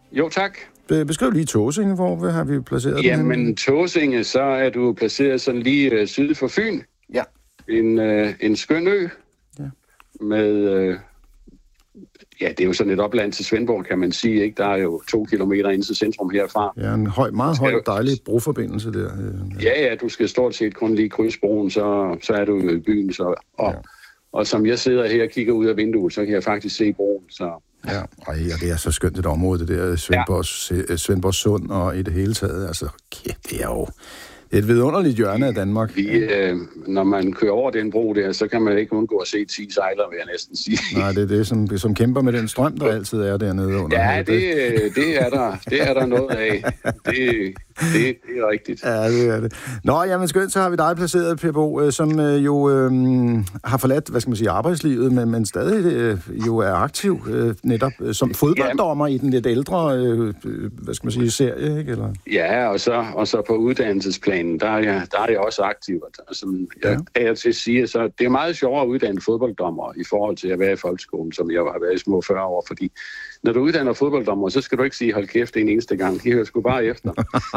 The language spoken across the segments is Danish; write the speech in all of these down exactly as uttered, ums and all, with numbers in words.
Jo, tak. Beskriv lige Tåsinge, hvor har vi placeret Jamen, den? Jamen, Tåsinge, så er du placeret sådan lige uh, syd for Fyn. Ja. En, uh, en skøn ø. Ja. Med, uh, ja, det er jo sådan et opland til Svendborg, kan man sige, ikke? Der er jo to kilometer ind til centrum herfra. Ja, en høj, meget høj, dejlig broforbindelse der. Ja, ja, du skal stort set kun lige krydse broen, så, så er du i byen. Så, og, ja. og som jeg sidder her og kigger ud af vinduet, så kan jeg faktisk se broen, så... Ja, ej, og det er så skønt et område, det der Svendborgs, ja. Svendborgs Sund og i det hele taget. Altså, kæft, det er jo det er et vidunderligt hjørne af Danmark. Vi, øh, når man kører over den bro der, så kan man ikke undgå at se ti sejlere, vil jeg næsten sige. Nej, det er det, som, som kæmper med den strøm, der altid er dernede under. Ja, det, det, er, der, det er der noget af. Det, det, det er rigtigt. Ja, det er det. Nå, jamen skønt, så har vi dig placeret, Per Bo, som øh, jo øh, har forladt, hvad skal man sige, arbejdslivet, men, men stadig øh, jo er aktiv øh, netop øh, som fodbolddommer ja. i den lidt ældre, øh, hvad skal man sige, serie, ikke? Eller? Ja, og så, og så på uddannelsesplanen, der er jeg, der er jeg også aktiv. Og som jeg ja. er til at sige, så det er meget sjovere at uddanne fodbolddommer i forhold til at være i folkeskolen, som jeg har været i små fyrre år, fordi når du uddanner fodbolddommer, så skal du ikke sige, hold kæft en eneste gang. De hører sgu bare efter.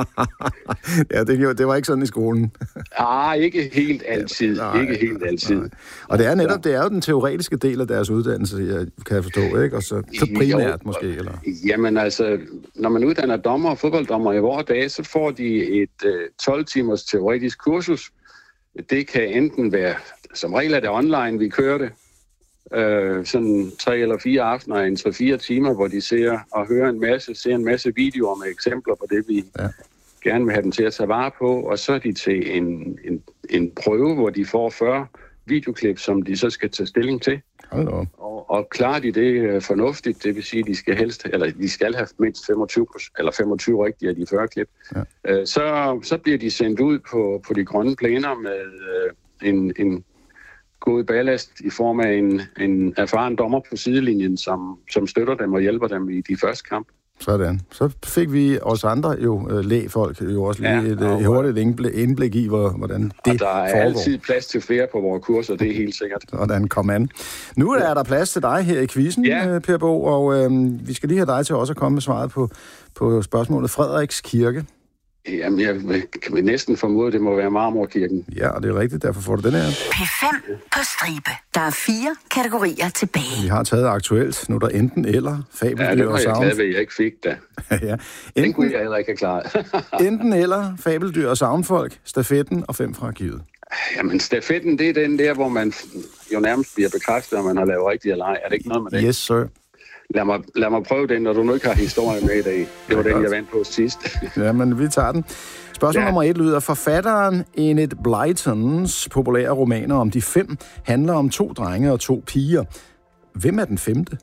Ja, det, det var ikke sådan i skolen. Ah, ikke helt altid. Nej, ikke helt altid. Nej. Og det er netop, det er jo den teoretiske del af deres uddannelse, jeg kan jeg forstå, ikke? Og så, så primært jo, måske, eller? Jamen altså, når man uddanner dommer og fodbolddommer i vores dage, så får de et uh, tolv timers teoretisk kursus. Det kan enten være, som regel er det online, vi kører det, Øh, sådan tre eller fire aftener, en tre fire timer, hvor de ser og hører en masse, ser en masse videoer med eksempler på det, vi ja. gerne vil have dem til at tage vare på, og så er de til en, en, en prøve, hvor de får fyrre videoklip, som de så skal tage stilling til. Hello. Og, og klarer de det fornuftigt, det vil sige, at de skal helst, eller de skal have mindst femogtyve, eller femogtyve rigtigt af de fyrre klip, ja. øh, så, så bliver de sendt ud på, på de grønne plæner med øh, en, en god ballast i form af en, en erfaren dommer på sidelinjen, som, som støtter dem og hjælper dem i de første kamp. Sådan. Så fik vi os andre jo øh, lægfolk jo også lige ja, et øh, hurtigt indblik i, hvor, hvordan det foregår. Og der er foregår. altid plads til flere på vores kurser, det er helt sikkert. Hvordan kom an. Nu er ja. der plads til dig her i quizzen, ja. Per Bo, og øh, vi skal lige have dig til også at komme med svaret på, på spørgsmålet Frederiks Kirke. Jamen, jeg kan næsten formode, at det må være Marmorkirken. Ja, og det er rigtigt, derfor får du den her. P fem på stribe. Der er fire kategorier tilbage. Vi har taget aktuelt. Nu er der enten eller, fabeldyr og savn. Ja, det var jeg glad ved, at jeg ikke fik da. ja. Enten, den kunne jeg heller ikke have klaret. enten eller, fabeldyr og savnfolk, stafetten og fem fra arkivet. Jamen, stafetten, det er den der, hvor man jo nærmest bliver bekræftet, at man har lavet rigtigt eller ej. Er det ikke noget med det? Yes, sir. Lad mig, lad mig prøve den, når du nu ikke har historie med i dag. Det var ja, den, godt. jeg vandt på sidst. Ja, men vi tager den. Spørgsmål ja. nummer et lyder, forfatteren Enid Blytons populære romaner om de fem handler om to drenge og to piger. Hvem er den femte?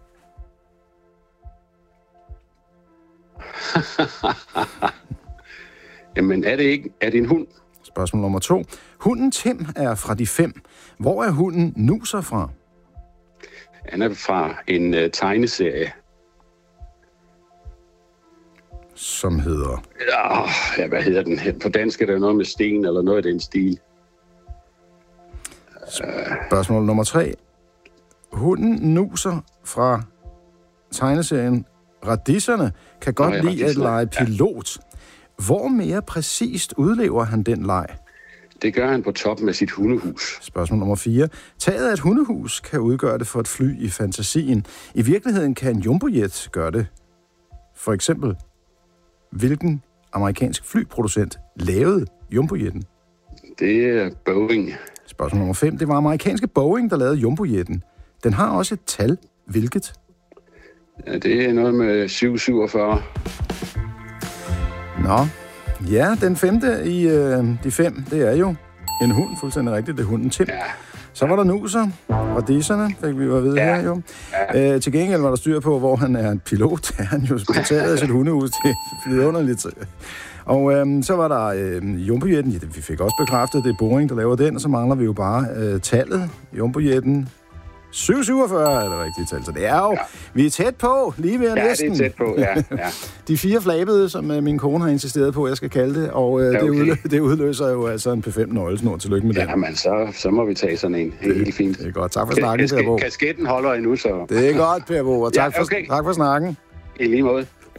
Jamen, er det ikke? Er det en hund? Spørgsmål nummer to. Hunden Tim er fra de fem. Hvor er hunden Nuser fra? Han er fra en uh, tegneserie. Som hedder? Ja, ja, hvad hedder den? På dansk er der noget med sten, eller noget af den stil. Spørgsmål nummer tre. Hunden Nuser fra tegneserien Radisserne kan godt Nå, lide at lege pilot. Ja. Hvor mere præcist udlever han den leg? Det gør han på toppen af sit hundehus. Spørgsmål nummer fire. Taget af et hundehus kan udgøre det for et fly i fantasien. I virkeligheden kan en jumbojet gøre det. For eksempel, hvilken amerikansk flyproducent lavede jumbojetten? Det er Boeing. Spørgsmål nummer fem. Det var amerikanske Boeing, der lavede jumbojetten. Den har også et tal. Hvilket? Ja, det er noget med syv syvogfyrre. Nå, ja, den femte i øh, de fem, det er jo en hund, fuldstændig rigtigt, det er hunden Tim. Ja. Så var der Nuser, og disserne, fik vi jo at vide ja. her jo. Ja. Øh, til gengæld var der styr på, hvor han er en pilot. Han jo betaget af sit hundehus til vidunderligt. Og øh, så var der øh, jumbojetten, ja, vi fik også bekræftet, det er Boeing, der laver den, og så mangler vi jo bare øh, tallet, jumbojetten. syv syvogfyrre er det rigtige tal, så det er jo, ja. vi er tæt på, lige ved ja, næsten. Ja, det er tæt på, ja. ja. De fire flabede, som uh, min kone har insisteret på, jeg skal kalde det, og uh, ja, okay. det, udløser, det udløser jo altså en P fem nøglesnor. Tillykke med ja, det. Jamen, så, så må vi tage sådan en. Det er helt fint. Det er godt. Tak for snakken, Per Bo. Kasketten holder endnu, så... Det er godt, Per Bo, og tak, ja, okay. for, tak for snakken. I lige måde.